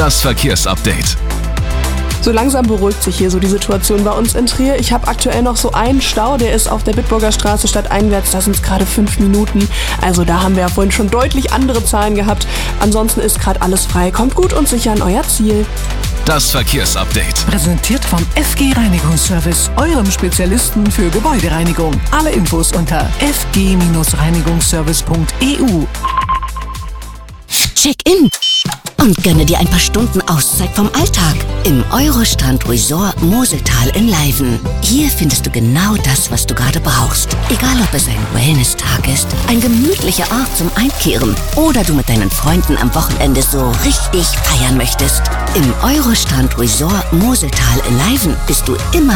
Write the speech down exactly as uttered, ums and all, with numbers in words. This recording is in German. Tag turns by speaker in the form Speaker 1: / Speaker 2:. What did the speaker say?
Speaker 1: Das Verkehrsupdate.
Speaker 2: So langsam beruhigt sich hier so die Situation bei uns in Trier. Ich habe aktuell noch so einen Stau, der ist auf der Bitburger Straße stadteinwärts. Da sind es gerade fünf Minuten. Also da haben wir ja vorhin schon deutlich andere Zahlen gehabt. Ansonsten ist gerade alles frei. Kommt gut und sicher an euer Ziel.
Speaker 1: Das Verkehrsupdate.
Speaker 3: Präsentiert vom F G Reinigungsservice, eurem Spezialisten für Gebäudereinigung. Alle Infos unter f g reinigungsservice punkt e u.
Speaker 4: Check-in und gönne dir ein paar Stunden Auszeit vom Alltag im Eurostrand Resort Moseltal in Leiven. Hier findest du genau das, was du gerade brauchst. Egal, ob es ein Wellness-Tag ist, ein gemütlicher Ort zum Einkehren oder du mit deinen Freunden am Wochenende so richtig feiern möchtest. Im Eurostrand Resort Moseltal in Leiven bist du immer